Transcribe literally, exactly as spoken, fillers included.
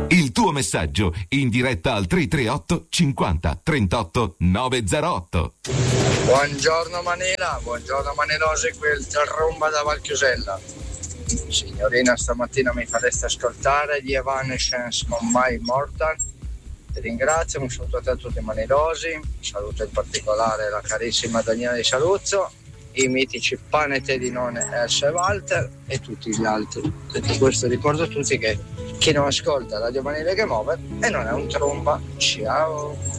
Il tuo messaggio in diretta al tre tre otto cinquanta trentotto novecentootto. Buongiorno Manila, buongiorno Manelosi, qui il Tromba da Valchiusella. Signorina, stamattina mi fareste ascoltare gli Evanescence con My Immortal. Ti ringrazio, un saluto a te, a tutti i Manelosi, saluto in particolare la carissima Daniela di Saluzzo, i mitici Pane Te di None, Elsa e Walter e tutti gli altri. Detto questo, ricordo a tutti che chi non ascolta Radio Manila che muove e non è un tromba. Ciao!